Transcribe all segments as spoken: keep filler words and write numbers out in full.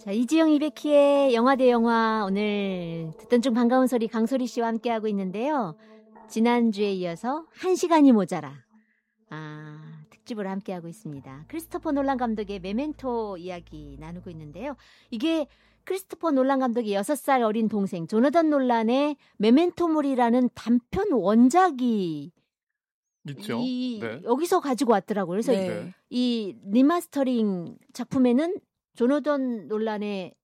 자, 이지영 이백희의 영화 대 영화, 오늘 듣던 중 반가운 소리 강소리 씨와 함께하고 있는데요. 지난주에 이어서 한 시간이 모자라 아, 특집으로 함께하고 있습니다. 크리스토퍼 놀란 감독의 메멘토 이야기 나누고 있는데요. 이게 크리스토퍼 놀란 감독의 여섯 살 어린 동생 조나단 놀란의 메멘토물이라는 단편 원작이 있죠. 이, 네. 여기서 가지고 왔더라고요. 그래서 네. 이, 이 리마스터링 작품에는 조나단 놀란의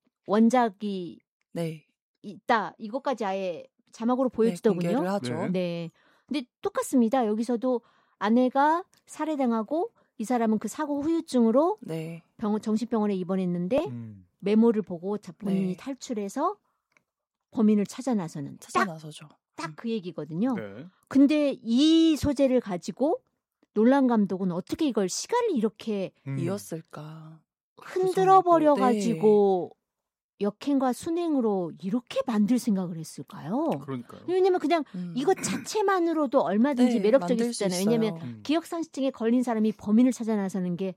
원작이 네. 있다. 이것까지 아예 자막으로 보여주더군요. 네, 공개를 하죠. 네. 네. 근데 똑같습니다. 여기서도 아내가 살해당하고 이 사람은 그 사고 후유증으로 네. 병원, 정신병원에 입원했는데 음. 메모를 보고 자- 본인이 네. 탈출해서 범인을 찾아 나서는 찾아 딱, 나서죠. 딱 그 얘기거든요. 네. 근데 이 소재를 가지고 놀란 감독은 어떻게 이걸 시간을 이렇게 음. 이었을까? 흔들어 버려 네. 가지고 역행과 순행으로 이렇게 만들 생각을 했을까요? 그러니까요. 왜냐면 그냥 음. 이것 자체만으로도 얼마든지 네, 매력적일 만들 수 수 있잖아요. 있어요. 왜냐면 음. 기억상실증에 걸린 사람이 범인을 찾아 나서는 게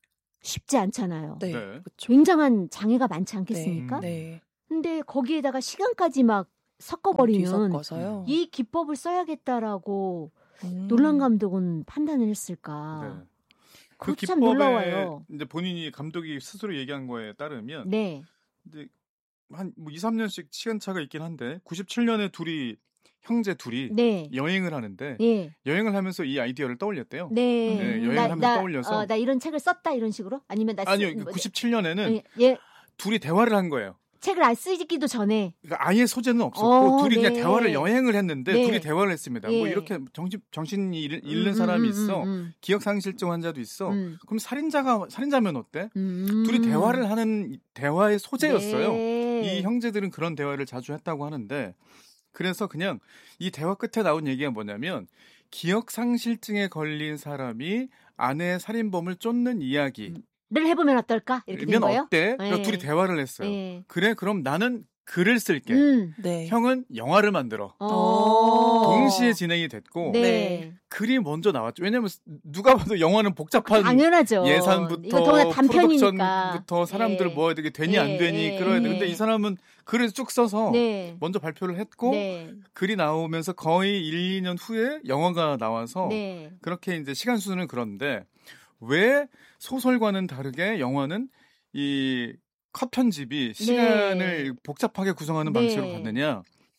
쉽지 않잖아요. 네, 네. 그렇죠. 굉장한 장애가 많지 않겠습니까? 네. 네. 근데 거기에다가 시간까지 막 섞어버리는 뒤섞어서요. 이 기법을 써야겠다라고 음. 놀란 감독은 판단을 했을까? 네. 그 그것도 참 기법에 놀라워요. 이제 본인이 감독이 스스로 얘기한 거에 따르면 네. 이제 한뭐 이, 삼 년씩 시간차가 있긴 한데 구십칠 년에 둘이 형제 둘이 네. 여행을 하는데 예. 여행을 하면서 이 아이디어를 떠올렸대요. 네. 네, 음. 여행을 나, 하면서 나, 떠올려서 어, 나 이런 책을 썼다 이런 식으로? 아니면 나 아니요. 쓰, 뭐, 구십칠 년에는 예, 예. 둘이 대화를 한 거예요. 책을 안 쓰기도 전에. 그러니까 아예 소재는 없었고 어, 둘이 그냥 네. 대화를 여행을 했는데 네. 둘이 대화를 했습니다. 뭐 예. 이렇게 정신 정신이 잃- 잃는 음, 사람이 음, 있어. 음, 기억 상실증 환자도 있어. 음. 그럼 살인자가 살인자면 어때? 음. 둘이 대화를 하는 대화의 소재였어요. 네. 이 형제들은 그런 대화를 자주 했다고 하는데 그래서 그냥 이 대화 끝에 나온 얘기가 뭐냐면 기억 상실증에 걸린 사람이 아내의 살인범을 쫓는 이야기. 를 해보면 어떨까? 이렇게 된 면 거예요? 어때? 네. 그러니까 둘이 대화를 했어요. 네. 그래 그럼 나는 글을 쓸게. 음. 네. 형은 영화를 만들어. 어. 동시에 진행이 됐고 네. 네. 글이 먼저 나왔죠. 왜냐하면 누가 봐도 영화는 복잡한 당연하죠. 예산부터 이거 더구나 단편이니까. 프로덕션부터 사람들 예. 뭐 되게 되니 예, 안 되니 예, 끌어야 돼. 예. 근데 이 사람은 글을 쭉 써서 네. 먼저 발표를 했고 네. 글이 나오면서 거의 일, 이 년 후에 영화가 나와서 네. 그렇게 이제 시간 순은 그런데 왜 소설과는 다르게 영화는 이 컷 편집이 시간을 복잡하게 구성하는 네. 방식으로 갔느냐?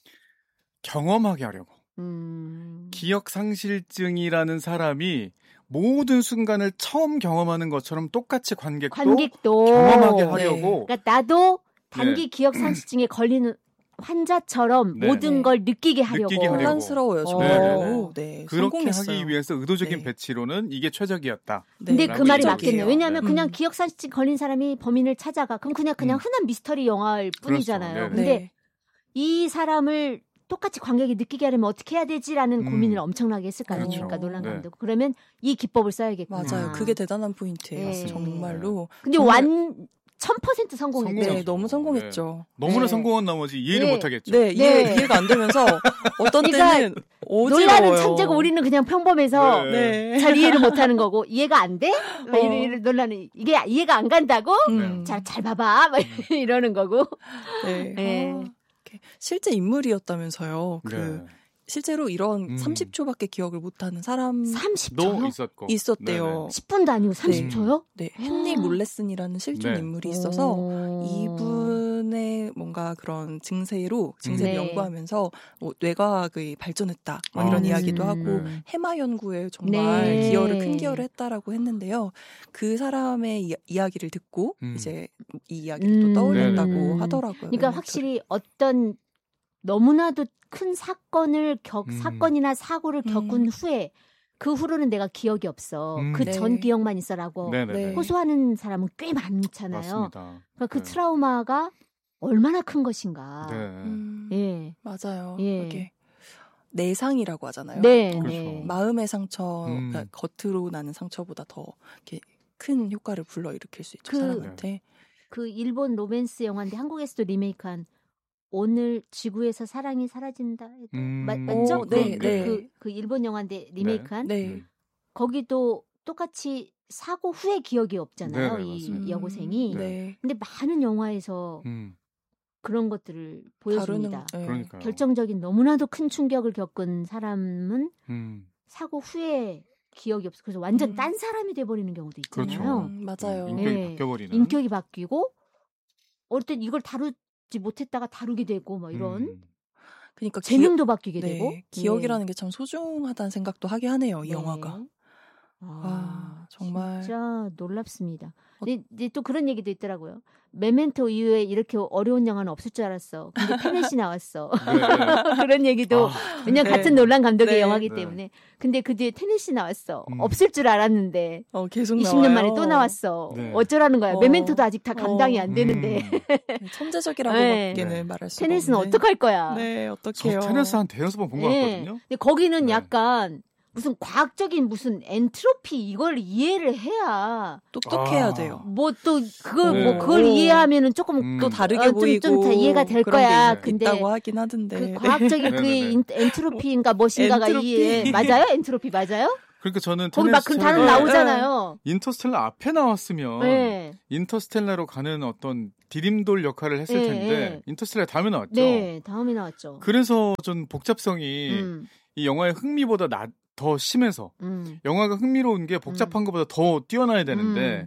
경험하게 하려고. 음. 기억 상실증이라는 사람이 모든 순간을 처음 경험하는 것처럼 똑같이 관객도, 관객도 경험하게 네. 하려고. 그러니까 나도 단기 기억 상실증에 걸리는 환자처럼 네. 모든 네. 걸 느끼게 하려고. 느끼게 하려고. 혼란스러워요, 어. 정말로. 네. 그렇게 성공했어요. 하기 위해서 의도적인 네. 배치로는 이게 최적이었다. 네. 근데 그 라고 말이 얘기해요. 맞겠네요. 왜냐하면 음. 그냥 기억 상실증 걸린 사람이 범인을 찾아가. 그럼 그냥 그냥 음. 흔한 미스터리 영화일 뿐이잖아요. 그렇죠. 근데 네. 이 사람을 똑같이 관객이 느끼게 하려면 어떻게 해야 되지라는 음. 고민을 엄청나게 했을 거 아닙니까? 그렇죠. 놀란 네. 감독. 그러면 이 기법을 써야겠구나. 맞아요. 그게 대단한 포인트예요. 네. 정말로. 근데 정말- 완 천 퍼센트 성공했죠. 성공했죠. 네, 너무 성공했죠. 너무나 네. 성공한 나머지 이해를 네. 못하겠죠. 네, 이해, 네. 이해가 안 되면서 어떤 그러니까 때는 놀라는 어지러워요. 천재고 우리는 그냥 평범해서 네. 네. 잘 이해를 못하는 거고 이해가 안 돼? 막 어. 이래, 이래 놀라는 이게 이해가 안 간다고? 음. 잘 잘 봐봐 막 이러는 거고. 네. 네. 아, 이렇게 실제 인물이었다면서요. 그 네. 실제로 이런 음. 삼십 초밖에 기억을 못하는 사람 삼십 너 초요? 있었고. 있었대요. 십 분도 아니고 삼십 초요? 네, 헨리 몰레슨이라는 실존 네. 인물이 있어서 오. 이분의 뭔가 그런 증세로 증세를 네. 연구하면서 뭐 뇌과학이 발전했다 막 이런 아, 이야기도 음. 하고 네. 해마 연구에 정말 네. 기여를 큰 기여를 했다라고 했는데요. 그 사람의 이, 이야기를 듣고 음. 이제 이 이야기를 음. 또 떠올렸다고 네네. 하더라고요. 그러니까 멘토를. 확실히 어떤 너무나도 큰 사건을 겪 음. 사건이나 사고를 겪은 음. 후에 그 후로는 내가 기억이 없어. 음. 그 네. 전 기억만 있어라고 네네네. 네. 호소하는 사람은 꽤 많잖아요. 맞습니다. 그러니까 그 네. 트라우마가 얼마나 큰 것인가. 네. 음, 예. 맞아요. 예. 이게 내상이라고 하잖아요. 네. 그렇죠. 네. 마음의 상처, 음. 그러니까 겉으로 나는 상처보다 더 이렇게 큰 효과를 불러일으킬 수 있죠, 그- 사람한테. 그 일본 로맨스 영화인데 한국에서도 리메이크한 오늘 지구에서 사랑이 사라진다. 음. 맞, 맞죠? 오, 그, 네, 그, 네. 그, 그 일본 영화인데 리메이크한 네. 음. 거기도 똑같이 사고 후에 기억이 없잖아요. 네네, 이 맞습니다. 여고생이. 네. 근데 많은 영화에서 음, 그런 것들을 보여줍니다. 다루는, 네. 그러니까요. 결정적인 너무나도 큰 충격을 겪은 사람은 음, 사고 후에 기억이 없어. 그래서 완전 음. 딴 사람이 돼버리는 경우도 있잖아요. 그렇죠. 음, 맞아요. 인격이 네. 바뀌어버리는. 인격이 바뀌고 어릴 땐 이걸 다루지 못했다가 다루게 되고 뭐 이런 음, 그러니까 기억, 재능도 바뀌게 네, 되고 기억이라는 게 참 소중하다는 생각도 하게 하네요. 이 네. 영화가. 아, 아, 정말. 진짜 놀랍습니다. 어- 근데 이제 또 그런 얘기도 있더라고요. 메멘토 이후에 이렇게 어려운 영화는 없을 줄 알았어. 근데 테넷이 나왔어. 네, 네. 그런 얘기도 아, 왜냐면 네. 같은 놀란 감독의 네. 영화이기 네. 때문에. 근데 그 뒤에 테넷이 나왔어. 음. 없을 줄 알았는데 어, 계속 이십 년 만에 나와요. 또 나왔어. 네. 어쩌라는 거야. 어. 메멘토도 아직 다 감당이 어. 안 되는데 음, 네, 천재적이라고밖에는 네. 말할 수가 테넷은 없네. 어떡할 거야. 네, 저 어떡해요. 테네스 한 대여섯 번 본 것 네. 같거든요. 근데 거기는 네. 약간 무슨 과학적인 무슨 엔트로피 이걸 이해를 해야 똑똑해야 아. 돼요. 뭐 또 그걸 네. 뭐 그걸 오. 이해하면은 조금 음. 또 다르게 어, 좀- 보이고 좀 다 이해가 될 그런 거야. 게 근데 있다고 하긴 하던데. 그 네. 과학적인 그 네네네. 인- 엔트로피인가 무엇인가가 엔트로피. 이해 맞아요? 엔트로피 맞아요? 그러니까 저는 거기 막 그 테네스처럼 단어 네. 나오잖아요. 인터스텔라 앞에 나왔으면 네. 인터스텔라로 가는 어떤 디딤돌 역할을 했을 네, 텐데 네. 인터스텔라 다음에 나왔죠. 네, 다음에 나왔죠. 그래서 좀 복잡성이 음, 이 영화의 흥미보다 나, 더 심해서 음. 영화가 흥미로운 게 복잡한 것보다 더 뛰어나야 되는데 음.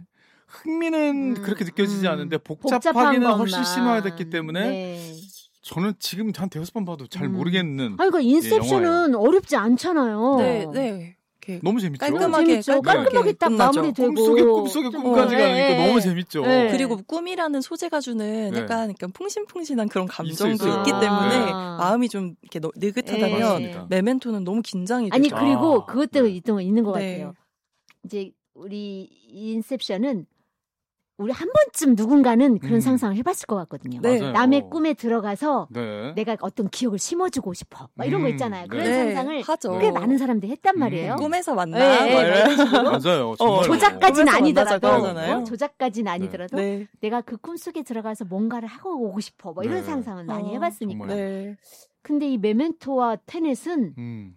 흥미는 음, 그렇게 느껴지지 음. 않는데 복잡한 복잡하기는 훨씬 것만. 심화됐기 때문에 네. 저는 지금 한 대여섯 번 봐도 잘 음. 모르겠는 아니 그러니까 인셉션은 어렵지 않잖아요. 네, 네. 이렇게 너무 재밌죠. 깔끔하게 재밌죠. 깔끔하게 깔끔하게 딱 끝나죠. 마무리되고 꿈속의 꿈속의 꿈까지 어, 가니까 예, 예. 너무 재밌죠. 네. 그리고 꿈이라는 소재가 주는 네. 약간 그러니까 풍신풍신한 그런 있어, 감정도 있어요. 있기 때문에 아. 마음이 좀 이렇게 너- 느긋하다면 네. 맞습니다. 메멘토는 너무 긴장이 아니 되죠. 그리고 아, 그것도 네. 있던 거 있는 것 네. 같아요. 이제 우리 인셉션은 우리 한 번쯤 누군가는 그런 음. 상상을 해봤을 것 같거든요. 네. 맞아요. 남의 꿈에 들어가서 네. 내가 어떤 기억을 심어주고 싶어. 막 이런 거 음, 있잖아요. 그런 네. 상상을 하죠. 꽤 많은 사람들이 했단 말이에요. 음. 꿈에서 만나. 네, 뭐 네, 이런 이런 식으로. 맞아요. 정말 조작까지는 꿈에서 아니더라도, 만나자고 하잖아요. 어? 조작까지는 아니더라도 네. 내가 그 꿈속에 들어가서 뭔가를 하고 오고 싶어. 뭐 이런 네. 상상을 많이 어, 해봤으니까. 정말. 네. 근데 이 메멘토와 테넷은 음.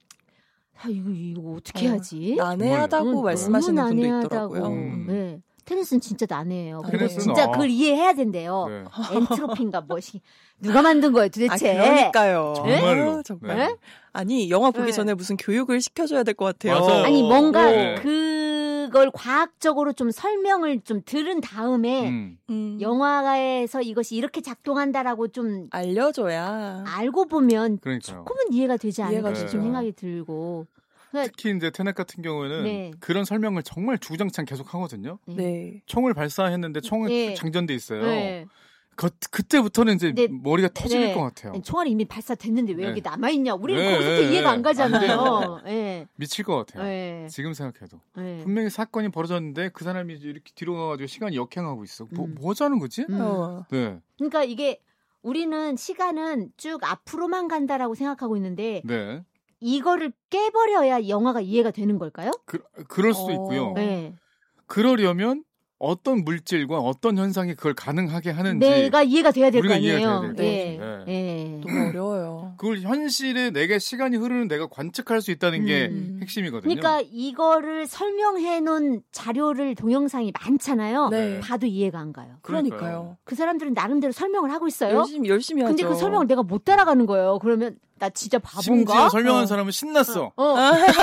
아, 이거 이거 어떻게 어, 하지? 난해하다고 응, 말씀하시는 너무 분도 난해하다고. 있더라고요. 음. 네. 테넷은 진짜 난해해요. 그리고 테넷은 진짜 아. 그걸 이해해야 된대요. 네. 엔트로피인가 뭐시 누가 만든 거예요, 아, 도대체? 그러니까요. 정말로. 아, 정말. 네. 아니, 영화 보기 네. 전에 무슨 교육을 시켜줘야 될 것 같아요. 맞아요. 아니 뭔가 네. 그걸 과학적으로 좀 설명을 좀 들은 다음에 음. 음, 영화에서 이것이 이렇게 작동한다라고 좀 알려줘야. 알고 보면 그러니까요. 조금은 이해가 되지 이해가 않을까 되죠. 좀 생각이 들고. 그러니까 특히 이제 테넷 같은 경우에는 네. 그런 설명을 정말 주구장창 계속 하거든요. 네. 총을 발사했는데 총은 네. 장전돼 있어요. 네. 그, 그때부터는 이제 네. 머리가 터질 네. 것 같아요. 총알이 이미 발사됐는데 왜 네. 여기 남아있냐. 우리는 네, 거기서부터 네, 이해가 네. 안 가잖아요. 예. 미칠 것 같아요. 네. 지금 생각해도. 네. 분명히 사건이 벌어졌는데 그 사람이 이제 이렇게 뒤로 가가지고 시간이 역행하고 있어. 뭐, 음. 뭐 하자는 거지? 음. 어. 네. 그러니까 이게 우리는 시간은 쭉 앞으로만 간다라고 생각하고 있는데 네. 이거를 깨버려야 영화가 이해가 되는 걸까요? 그, 그럴 수도 어. 있고요. 네. 그러려면 어떤 물질과 어떤 현상이 그걸 가능하게 하는지 내가 이해가 돼야 될 거 우리가 이해가 아니에요. 돼야 돼요. 예. 네. 예. 너무 어려워요. 그걸 현실에 내가 시간이 흐르는 내가 관측할 수 있다는 게 음. 핵심이거든요. 그러니까 이거를 설명해 놓은 자료를 동영상이 많잖아요. 네. 봐도 이해가 안 가요. 그러니까요. 그 사람들은 나름대로 설명을 하고 있어요. 열심히, 열심히 하죠. 근데 그 설명을 내가 못 따라가는 거예요. 그러면 나 진짜 심지어 바본가? 설명한 어. 사람은 신났어. 어.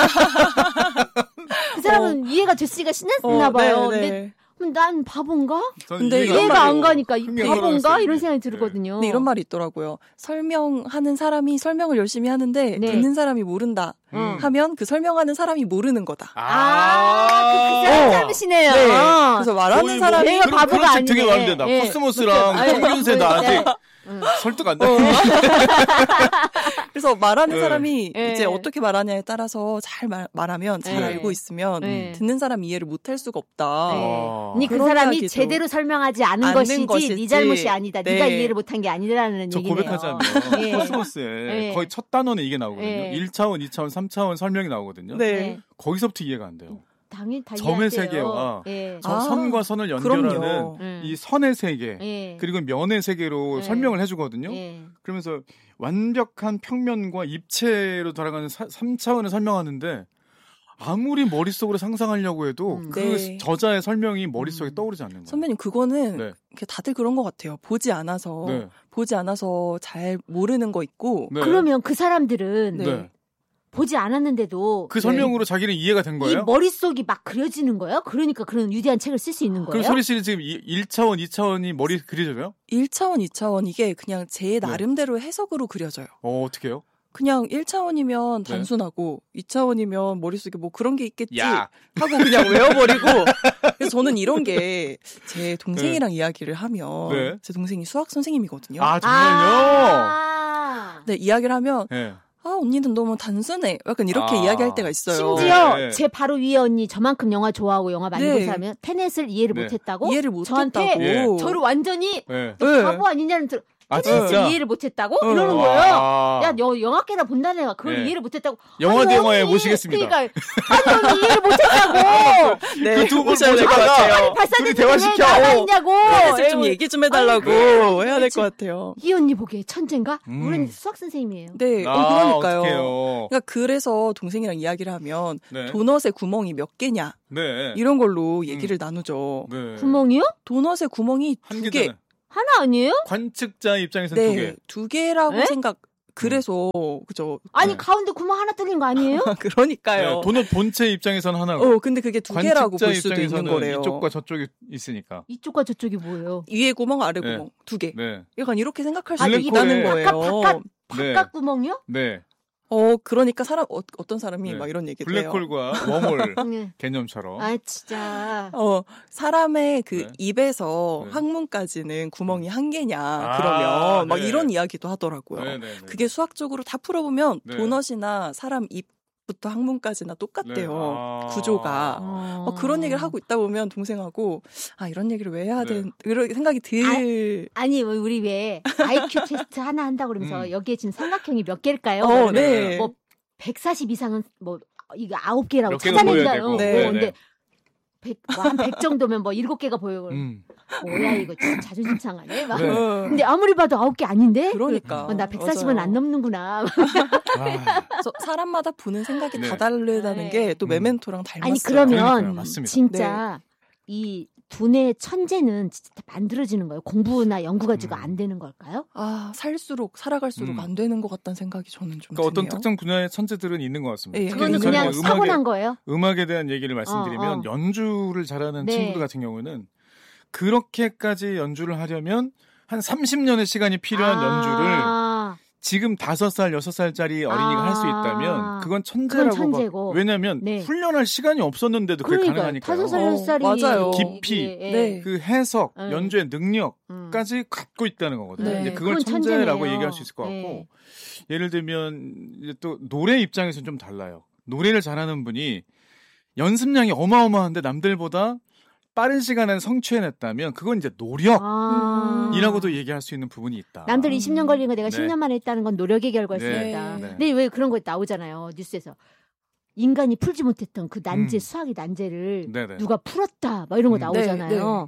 그 사람은 이해가 됐으니까 신났나 어, 봐요. 네, 근데 네. 그럼 난 바본가? 저는 근데 이해가 이해가 안 가고 가니까 이 흥미가 바본가? 살아났어요, 이런 이게. 생각이 네. 들거든요. 근데 이런 말이 있더라고요. 설명하는 사람이 설명을 열심히 하는데 네. 듣는 사람이 모른다 음. 하면 그 설명하는 사람이 모르는 거다. 아, 그, 그 사람 어. 잡으시네요. 네. 어. 그래서 말하는 거의 사람이 뭐, 내가 그런- 바보가 그런 책 되게 아니네. 많은데 나 예. 코스모스랑 아니, 평균세 나 아직 네. 응. 설득 안 돼. 어. 그래서 말하는 네. 사람이 네. 이제 어떻게 말하냐에 따라서 잘 말, 말하면 잘 네. 알고 있으면 네. 듣는 사람 이해를 못 할 수가 없다. 네. 아. 아니 그 그런 사람이 이야기도 제대로 설명하지 않은 않는 것이지, 것이지. 네 잘못이 아니다. 네. 네가 이해를 못한 게 아니라는 저 얘기네요. 고백하자면 예. 코스모스에 예. 거의 첫 단어는 이게 나오거든요. 예. 일 차원, 이 차원, 삼 차원 설명이 나오거든요. 네. 네. 거기서부터 이해가 안 돼요. 당연히 다 점의 이해할 세계와 때요. 예. 저 아, 선과 선을 연결하는 그럼요. 음. 이 선의 세계 예. 그리고 면의 세계로 예. 설명을 해주거든요. 예. 그러면서 완벽한 평면과 입체로 돌아가는 삼 차원을 설명하는데 아무리 머릿속으로 상상하려고 해도 음. 그 네. 저자의 설명이 머릿속에 음. 떠오르지 않는 거예요. 선배님 그거는 네. 다들 그런 것 같아요. 보지 않아서 네. 보지 않아서 잘 모르는 거 있고. 네. 그러면 그 사람들은 네. 네. 보지 않았는데도 그 설명으로 자기는 이해가 된 이 거예요? 머릿속이 막 그려지는 거예요? 그러니까 그런 위대한 책을 쓸 수 있는 거예요? 그럼 소리 씨는 지금 일 차원, 이 차원이 머리에 그려져요? 일 차원, 이 차원 이게 그냥 제 네. 나름대로 해석으로 그려져요. 어, 어떻게 해요? 그냥 일 차원이면 네. 단순하고 이 차원이면 머릿속에 뭐 그런 게 있겠지 야. 하고 그냥 외워버리고 그래서 저는 이런 게 제 동생이랑 이야기를 하면 네. 제 동생이 수학 선생님이거든요. 아, 정말요? 아~ 네, 이야기를 하면 네. 아 언니는 너무 단순해 약간 이렇게 아. 이야기할 때가 있어요. 심지어 네. 제 바로 위에 언니 저만큼 영화 좋아하고 영화 많이 네. 본 사람은 테넷을 이해를 네. 못했다고? 이해를 저한테 못했다고. 저를 완전히 네. 네. 바보 아니냐는 들- 아, 테넷을 진짜? 이해를 못했다고? 어. 이러는 거예요. 아. 야, 너 영화계나 본다는 애가 그걸 네. 이해를 못했다고. 영화 아니, 대화에 언니, 모시겠습니다. 그러니까 아니 언니 이해를 못했다고. 네, 그 두 분 모셔야 될 것 모시다가 같아요. 발사대 둘이 대화시켜. 나가 있냐고. 그래서 좀 에이, 얘기 좀 해달라고 아니, 해야 될 것 같아요. 이 언니 보기에 천재인가? 음. 우리는 수학 선생님이에요. 네, 아, 어, 그러니까요. 어떡해요. 그러니까 그래서 동생이랑 이야기를 하면 네. 도넛의 구멍이 몇 개냐 네. 이런 걸로 얘기를 나누죠. 네. 구멍이요? 도넛의 구멍이 한 두 개. 개잖아요. 하나 아니에요? 관측자 입장에서는 네, 두 개. 두 개라고 에? 생각. 그래서 그죠. 아니 네. 가운데 구멍 하나 뚫린 거 아니에요? 그러니까요. 네, 도넛 본체 입장에서는 하나고. 어, 근데 그게 두 개라고 관측자 볼 수도 있는 입장에서는 거래요. 이쪽과 저쪽이 있으니까. 이쪽과 저쪽이 뭐예요? 위에 구멍, 아래 네. 구멍 두 개. 네. 약간 이렇게 생각할 아, 수도 이 있다는 바깥, 거예요. 바깥, 네. 바깥 구멍이요? 네. 어, 그러니까 사람 어, 어떤 사람이 네. 막 이런 얘기를 해요. 블랙홀과 웜홀 네. 개념처럼. 아 진짜. 어, 사람의 그 네. 입에서 네. 항문까지는 구멍이 한 개냐, 아, 그러면 막 네. 이런 이야기도 하더라고요. 네, 네, 네. 그게 수학적으로 다 풀어보면 네. 도넛이나 사람 입부터 항문까지나 똑같대요. 네. 아. 구조가. 어. 막 그런 얘기를 하고 있다 보면 동생하고 아 이런 얘기를 왜 해야 네. 된 이런 생각이 들. 아니 우리 왜 아이큐 테스트 하나 한다 고 그러면서 음. 여기에 지금 삼각형이 몇 개일까요? 어, 그러면 네. 뭐 백사십 이상은 뭐 이거 아홉 개라고 몇 개가 찾아낸다. 보여야 되고. 어, 네, 뭐 네. 근데 백, 뭐 한 백 정도면 뭐 일곱 개가 보여. 음. 뭐야 이거 진짜 자존심 상하네. 막. 네. 어, 근데 아무리 봐도 아홉 개 아닌데? 그러니까. 어, 나 백사십은 맞아요. 안 넘는구나. 아. 그래서 사람마다 보는 생각이 네. 다 다르다는 네. 게 또 음. 메멘토랑 닮았어요. 아니 그러니까요, 그러면 맞습니다. 진짜 이 두뇌 천재는 진짜 다 만들어지는 거예요. 공부나 연구 가지고 음. 안 되는 걸까요? 아 살수록 살아갈수록 음. 안 되는 것 같다는 생각이 저는 좀 그러니까 어떤 드네요. 특정 분야의 천재들은 있는 것 같습니다. 예, 특히 그거는 저는 그냥 음악에, 타고난 거예요. 음악에 대한 얘기를 말씀드리면 어, 어. 연주를 잘하는 네. 친구들 같은 경우는 그렇게까지 연주를 하려면 한 삼십 년의 시간이 필요한 아. 연주를 지금 다섯 살, 여섯 살짜리 어린이가 아. 할 수 있다면 그건 천재라고 그건 천재고. 봐. 왜냐하면 네. 훈련할 시간이 없었는데도 그게 그러니까 가능하니까요. 다섯 살 어, 여섯 살이 맞아요. 깊이. 예, 예. 네. 그 해석, 음. 연주의 능력까지 음. 갖고 있다는 거거든요. 네. 이제 그걸 그건 천재라고 천재네요. 얘기할 수 있을 것 같고 네. 예를 들면 이제 또 노래 입장에서는 좀 달라요. 노래를 잘하는 분이 연습량이 어마어마한데 남들보다 빠른 시간에 성취해냈다면 그건 이제 노력이라고도 아. 얘기할 수 있는 부분이 있다. 남들 이십 년 걸린 거 내가 네. 십 년 만에 했다는 건 노력의 결과일 수 네. 있다. 네. 근데 왜 그런 거 나오잖아요. 뉴스에서. 인간이 풀지 못했던 그 난제, 음. 수학의 난제를 네네. 누가 풀었다. 막 이런 거 음. 나오잖아요. 네, 네.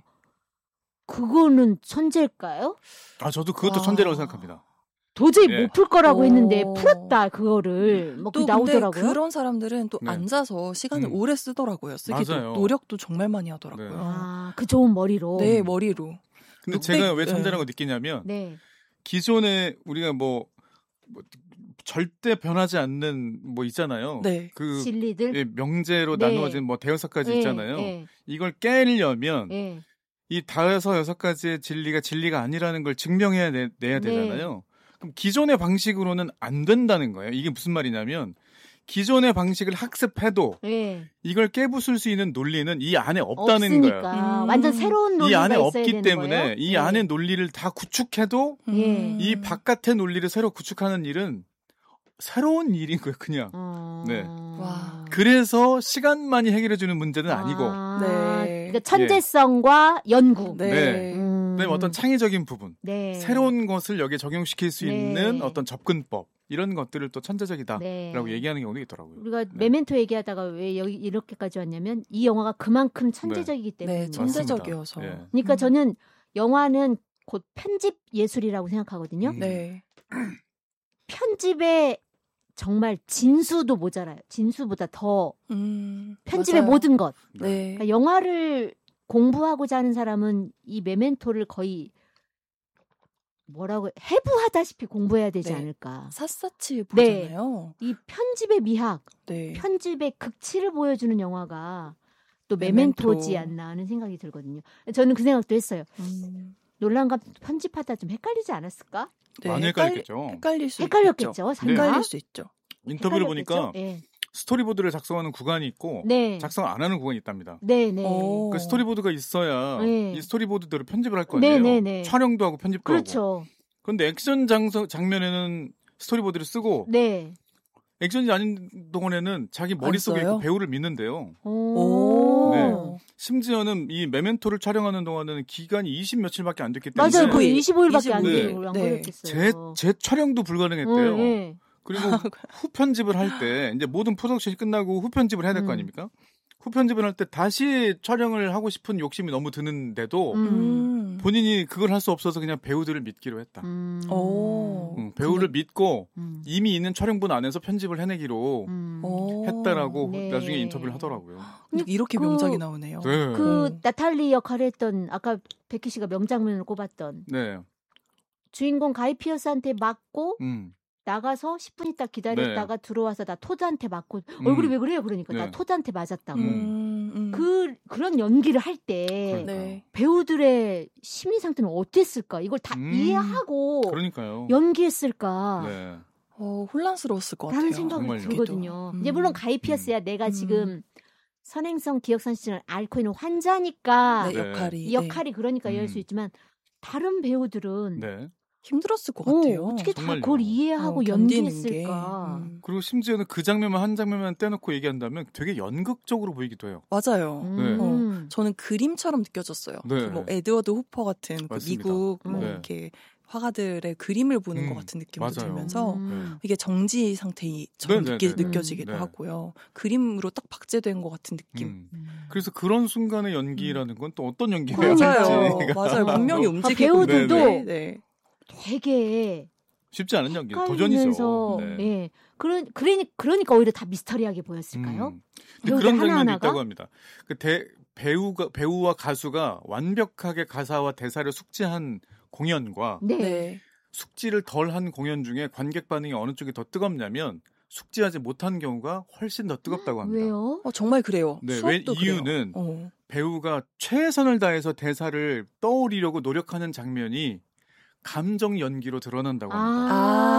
그거는 천재일까요? 아 저도 그것도 아. 천재라고 생각합니다. 도저히 예. 못 풀 거라고 오. 했는데 풀었다 그거를 뭐 또 그 근데 나오더라고요. 그런 사람들은 또 네. 앉아서 시간을 음. 오래 쓰더라고요. 쓰기도 맞아요. 노력도 정말 많이 하더라고요. 네. 아, 그 좋은 머리로. 네, 머리로. 근데 육 백, 제가 왜 네. 천재라고 느끼냐면 네. 기존에 우리가 뭐, 뭐 절대 변하지 않는 뭐 있잖아요. 네. 그 진리들. 예, 명제로 네. 나누어진 뭐 대여섯까지 예, 있잖아요. 예, 이걸 깨려면 예. 이 다여섯 여섯 가지의 진리가 진리가 아니라는 걸 증명해야 내, 내야 네. 되잖아요. 그럼 기존의 방식으로는 안 된다는 거예요. 이게 무슨 말이냐면 기존의 방식을 학습해도 예. 이걸 깨부술 수 있는 논리는 이 안에 없다는 없으니까 거예요. 음. 완전 새로운 이 논리가 안에 있어야 없기 되는 때문에 거예요? 이 예. 안의 논리를 다 구축해도 예. 이 바깥의 논리를 새로 구축하는 일은 새로운 일인 거예요, 그냥. 어... 네. 와. 그래서 시간만이 해결해주는 문제는 아니고, 아, 네. 그러니까 천재성과 연구. 네. 네. 음. 그다음에 어떤 창의적인 부분, 네. 새로운 것을 여기에 적용시킬 수 네. 있는 어떤 접근법, 이런 것들을 또 천재적이다라고 네. 얘기하는 경우도 있더라고요. 우리가 메멘토 얘기하다가 왜 여기 이렇게까지 왔냐면 이 영화가 그만큼 천재적이기 때문에. 네, 천재적이어서. 맞습니다. 예. 그러니까 음. 저는 영화는 곧 편집 예술이라고 생각하거든요. 음. 네. 편집의 정말 진수도 모자라요. 진수보다 더 음, 편집의 맞아요. 모든 것. 네. 그러니까 영화를 공부하고자 하는 사람은 이 메멘토를 거의 뭐라고 해부하다시피 공부해야 되지 네. 않을까. 샅샅이 네. 보잖아요. 이 편집의 미학, 네. 편집의 극치를 보여주는 영화가 또 메멘토. 메멘토지 않나 하는 생각이 들거든요. 저는 그 생각도 했어요. 음, 놀란 감독 편집하다 좀 헷갈리지 않았을까? 네. 많이 헷갈- 헷갈렸겠죠. 헷갈릴 수 헷갈렸겠죠, 있죠. 설마? 헷갈릴 수 있죠. 인터뷰를 보니까 네. 스토리보드를 작성하는 구간이 있고 네. 작성 안 하는 구간이 있답니다. 네, 네. 오. 그 스토리보드가 있어야 네. 이 스토리보드대로 편집을 할 거 네, 아니에요. 네, 네. 촬영도 하고 편집도 하고. 그렇죠. 그런데 액션 장서, 장면에는 스토리보드를 쓰고 네. 액션이 아닌 동안에는 자기 머릿속에 써요? 있고 배우를 믿는데요. 오. 네. 심지어는 이 메멘토를 촬영하는 동안에는 기간이 이십 며칠밖에 안 됐기 때문에 맞아요. 거의 네. 이십오일밖에 안, 이십오 일. 돼- 안 네. 걸렸겠어요. 제, 제 촬영도 불가능했대요. 네, 네. 그리고 후 편집을 할 때 이제 모든 프로덕션이 끝나고 후 편집을 해야 될 거 음. 아닙니까? 후 편집을 할 때 다시 촬영을 하고 싶은 욕심이 너무 드는데도 음. 음. 본인이 그걸 할 수 없어서 그냥 배우들을 믿기로 했다. 음. 오. 응, 배우를 믿고 음. 이미 있는 촬영분 안에서 편집을 해내기로 음. 오. 했다라고 네. 나중에 인터뷰를 하더라고요. 이렇게 그- 명작이 나오네요. 네. 그 음. 나탈리 역할을 했던 아까 백희 씨가 명장면을 꼽았던 네. 주인공 가이 피어스한테 맞고 음. 나가서 십 분 있다 기다렸다가 들어와서 나 토드한테 맞고 음. 얼굴이 왜 그래요? 그러니까 네. 나 토드한테 맞았다고. 음, 음. 그 그런 연기를 할 때 그러니까. 네. 배우들의 심리 상태는 어땠을까? 이걸 다 음. 이해하고 그러니까요. 연기했을까? 네. 어, 혼란스러웠을 것 같아요. 라는 생각이 정말요. 들거든요. 음. 이제 물론 가이 피어스야 내가 음. 지금 선행성 기억상실증을 앓고 있는 환자니까 네, 네. 역할이 이 역할이 그러니까 이해할 음. 수 있지만 다른 배우들은 네. 힘들었을 것 어, 같아요. 어떻게 다 정말요. 그걸 이해하고 어, 견디는 연기했을까? 게. 음. 그리고 심지어는 그 장면만 한 장면만 떼놓고 얘기한다면 되게 연극적으로 보이기도 해요. 맞아요. 음. 저는 그림처럼 느껴졌어요. 네. 그 뭐 에드워드 후퍼 같은 그 맞습니다. 미국 뭐 네. 이렇게 화가들의 그림을 보는 음, 것 같은 느낌도 맞아요. 들면서 음. 이게 정지 상태처럼 네, 네, 느끼, 네, 네. 느껴지기도 네. 하고요. 그림으로 딱 박제된 것 같은 느낌. 음. 음. 그래서 그런 순간의 연기라는 건 또 어떤 연기예요? 맞아요. 할지가 맞아요. 분명히 아, 움직이고 배우들도 있는데, 네. 되게 쉽지 않은 연기, 헷갈리면서 도전이죠. 네. 예. 그런 그러니 그러니까 오히려 다 미스터리하게 보였을까요? 음. 근데 배우들 그런 장면도 하나하나가? 있다고 합니다. 그 대, 배우가 배우와 가수가 완벽하게 가사와 대사를 숙지한 공연과 네. 네. 숙지를 덜한 공연 중에 관객 반응이 어느 쪽이 더 뜨겁냐면 숙지하지 못한 경우가 훨씬 더 뜨겁다고 합니다. 왜요? 어, 정말 그래요. 네, 수업도 왜 그래요. 이유는 어. 배우가 최선을 다해서 대사를 떠올리려고 노력하는 장면이 감정 연기로 드러난다고 합니다.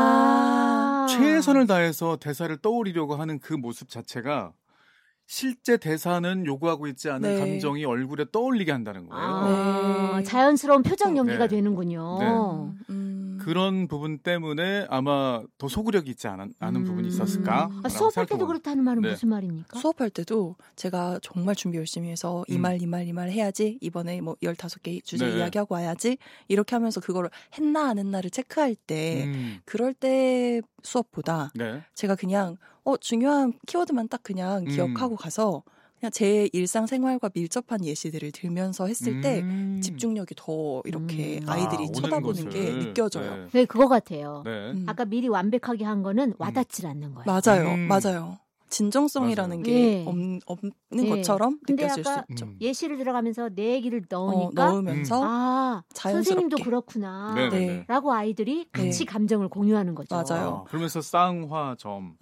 아. 최선을 다해서 대사를 떠올리려고 하는 그 모습 자체가 실제 대사는 요구하고 있지 않은 네. 감정이 얼굴에 떠올리게 한다는 거예요. 아, 네. 자연스러운 표정 연기가 네. 되는군요. 네. 음. 그런 부분 때문에 아마 더 소구력이 있지 않은, 않은 음. 부분이 있었을까? 아, 아, 수업할 때도 그렇다는 말은 네. 무슨 말입니까? 수업할 때도 제가 정말 준비 열심히 해서 이 음. 말, 이 말, 이 말 해야지. 이번에 뭐 열다섯 개 주제 네. 이야기하고 와야지. 이렇게 하면서 그거를 했나 안 했나를 체크할 때 음. 그럴 때 수업보다 네. 제가 그냥 어 중요한 키워드만 딱 그냥 음. 기억하고 가서 그냥 제 일상생활과 밀접한 예시들을 들면서 했을 때 음. 집중력이 더 이렇게 음. 아이들이 아, 오는 쳐다보는 게 것을. 느껴져요. 네. 네, 그거 같아요. 네. 음. 아까 미리 완벽하게 한 거는 와닿질 않는 거예요. 맞아요, 음. 맞아요. 진정성이라는 맞아요. 게 네. 없, 없는 네. 것처럼 근데 느껴질 수 아까 있죠. 음. 예시를 들어가면서 내 얘기를 어, 넣으니까 넣으면서 아, 선생님도 자연스럽게. 그렇구나. 네, 네, 네. 네. 라고 아이들이 같이 네. 감정을 공유하는 거죠. 맞아요. 아, 그러면서 쌍화점.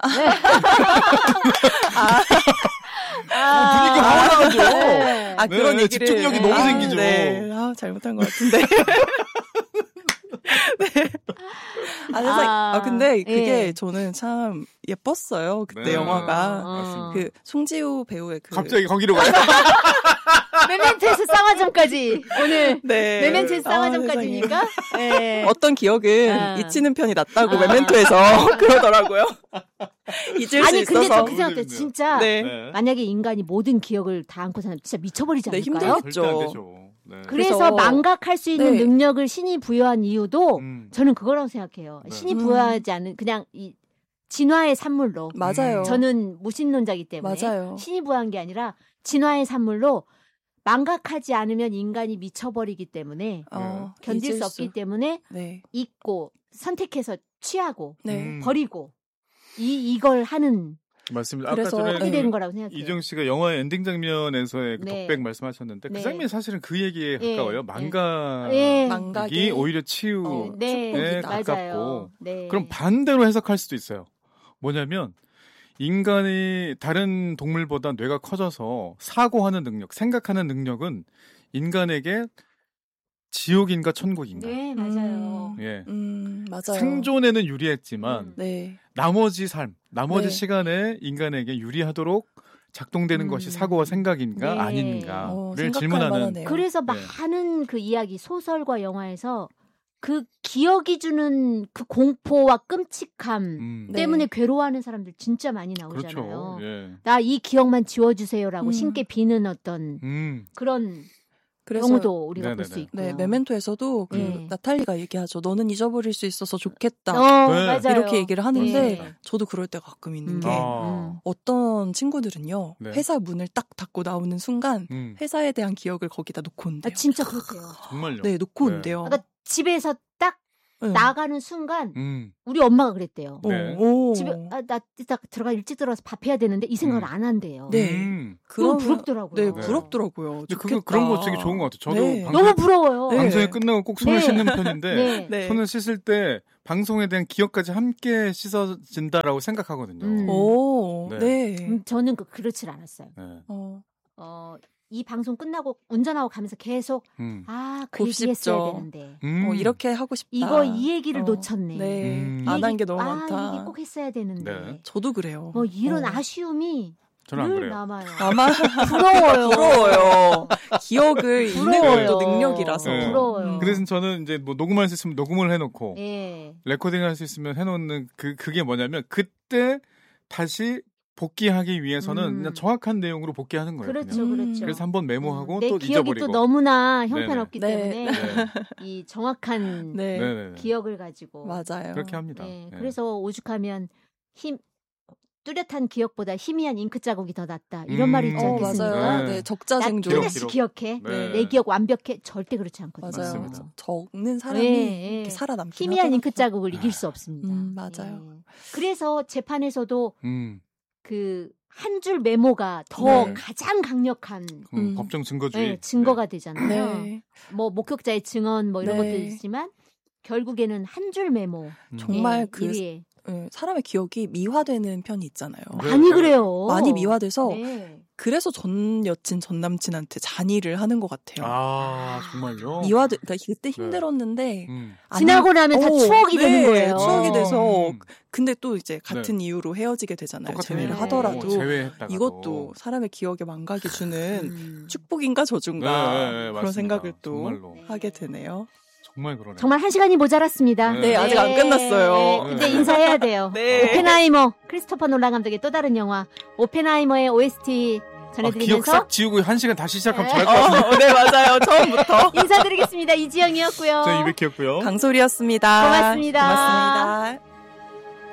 아, 분위기가 화나죠. 네. 아, 그런 네, 얘기를 집중력이 너무 아, 생기죠. 네. 아, 잘못한 것 같은데. 네. 아, 그래서, 아, 아, 근데 그게 예. 저는 참 예뻤어요. 그때 네. 영화가. 어. 맞습니다. 그 송지효 배우의 그 갑자기 거기로 가요. 메멘토에서 쌍화점까지 오늘 네. 메멘토에서 아, 쌍화점까지니까 네. 어떤 기억은 아. 잊히는 편이 낫다고 아. 메멘토에서 그러더라고요. 잊을 수 아니 근데 있어서. 저 그 생각도 진짜 네. 네. 만약에 인간이 모든 기억을 다 안고 사면 진짜 미쳐버리지 네, 않을까요? 힘들겠죠. 절대 안 되죠. 네. 그래서, 그래서- 망각할 수 있는 네. 능력을 신이 부여한 이유도 음. 저는 그거라고 생각해요. 네. 신이 음. 부여하지 않은 그냥 이 진화의 산물로 맞아요. 저는 무신론자이기 때문에 맞아요. 신이 부여한 게 아니라 진화의 산물로 망각하지 않으면 인간이 미쳐버리기 때문에 어, 견딜 잊을 수 없기 때문에 네. 잊고 선택해서 취하고 네. 음. 버리고 이 이걸 하는 맞습니다. 아까 그래서- 전에 하게 되는 거라고 생각해요. 이정 씨가 영화의 엔딩 장면에서의 그 네. 독백 말씀하셨는데 네. 그 장면이 사실은 그 얘기에 네. 가까워요. 망각이 예. 망각이 오히려 치유. 어, 네, 네, 축복이다. 가깝고. 맞아요. 네. 그럼 반대로 해석할 수도 있어요. 뭐냐면 인간이 다른 동물보다 뇌가 커져서 사고하는 능력, 생각하는 능력은 인간에게 지옥인가 천국인가. 네, 맞아요. 예. 음, 맞아요. 생존에는 유리했지만 음. 네. 나머지 삶, 나머지 네. 시간에 인간에게 유리하도록 작동되는 음. 것이 사고와 생각인가 네. 아닌가를 어, 생각할 질문하는 만하네요. 그래서 네. 많은 그 이야기 소설과 영화에서 그 기억이 주는 그 공포와 끔찍함 음. 네. 때문에 괴로워하는 사람들 진짜 많이 나오잖아요. 그렇죠. 예. 나 이 기억만 지워주세요라고 음. 신께 비는 어떤 음. 그런 그래서 경우도 우리가 네네네. 볼 수 있고. 네, 메멘토에서도 그 네. 나탈리가 얘기하죠. 너는 잊어버릴 수 있어서 좋겠다. 어, 네. 맞아요. 이렇게 얘기를 하는데 네. 저도 그럴 때가 가끔 있는 음. 게 아. 어떤 친구들은요. 네. 회사 문을 딱 닫고 나오는 순간 음. 회사에 대한 기억을 거기다 놓고 아, 온대요. 진짜 그렇대요. 정말요. 네, 놓고 네. 온대요. 그러니까 집에서 딱 네. 나가는 순간 음. 우리 엄마가 그랬대요. 오, 네. 오. 집에 아, 나 딱 들어가 일찍 들어가서 밥 해야 되는데 이 생각을 음. 안 한대요. 네. 음. 그건 그러면- 부럽더라고요. 네, 네. 부럽더라고요. 근데 그거 좋겠다. 그런 거 되게 좋은 것 같아요. 저도 네. 방송, 너무 부러워요. 네. 방송이 끝나고 꼭 손을 네. 씻는 편인데 네. 네. 손을 씻을 때 방송에 대한 기억까지 함께 씻어진다라고 생각하거든요. 음. 오, 네. 네. 음, 저는 그, 그렇질 않았어요. 네. 어, 어, 이 방송 끝나고 운전하고 가면서 계속 음. 아, 그 얘기 했어야 곱씹죠. 되는데. 음. 어, 이렇게 하고 싶다. 이거 이 얘기를 어, 놓쳤네. 네. 음. 이 안 한 얘기- 게 너무 아, 많다. 이게 꼭 했어야 되는데. 네. 저도 그래요. 뭐 이런 어. 아쉬움이 저는 안 늘 그래요. 남아요. 아마 부러워요. 부러워요. 기억을 잊는 부러워요. 것도 능력이라서. 네. 부러워요. 그래서 저는 이제 뭐 녹음할 수 있으면 녹음을 해놓고 예. 레코딩 할 수 있으면 해놓는 그 그게 뭐냐면 그때 다시 복귀하기 위해서는 음. 그냥 정확한 내용으로 복귀하는 거예요. 그렇죠, 그냥. 음. 그렇죠. 그래서 한번 메모하고 내 또 기억이 잊어버리고. 또 너무나 형편없기 네네. 때문에 네. 이 정확한 네. 네네. 기억을 가지고 맞아요. 그렇게 합니다. 네, 네. 그래서 오죽하면 힘 뚜렷한 기억보다 희미한 잉크 자국이 더 낫다 이런 음. 말이 있지 어, 않겠습니까? 맞아요. 네. 네, 나 적자생존. 기록, 뚜렷이 기록. 기억해. 네. 내 기억 완벽해. 절대 그렇지 않거든요. 맞아요. 맞습니다. 적는 사람이 네, 이렇게 살아남긴 희미한 잉크 하더라고요. 자국을 이길 수 없습니다. 음, 맞아요. 네. 그래서 재판에서도 음, 그 한 줄 메모가 더 네. 가장 강력한 그 음. 법정 증거주의. 네, 증거가 되잖아요. 네. 뭐 목격자의 증언 뭐 이런 네. 것도 있지만 결국에는 한 줄 메모. 음. 정말 예, 그 일 위에. 네, 사람의 기억이 미화되는 편이 있잖아요. 네. 많이 그래요. 많이 미화돼서 네. 그래서 전 여친 전 남친한테 잔의를 하는 것 같아요. 아 정말요? 미화돼, 그러니까 그때 힘들었는데 음. 아니- 지나고 나면 다 어, 추억이 네, 되는 거예요. 추억이 돼서 음. 근데 또 이제 같은 이유로 헤어지게 되잖아요. 똑같은 재회를 이유로. 하더라도 제외했다가도. 이것도 사람의 기억에 망각이 주는 음. 축복인가 저주인가 네, 네, 네, 그런 맞습니다. 생각을 또 정말로. 하게 되네요. 정말 그러네. 정말 한 시간이 모자랐습니다. 네, 네, 아직 안 끝났어요. 네, 이제 인사해야 돼요. 네. 오펜하이머, 크리스토퍼 놀란 감독의 또 다른 영화 오펜하이머의 오에스티 아, 기억 전해드리면서 싹 지우고 한 시간 다시 시작하면 네. 잘할 것 같은데. 어, 네, 맞아요. 처음부터. 인사드리겠습니다. 이지영이었고요. 저 이백희였고요. 강솔이었습니다. 고맙습니다. 고맙습니다.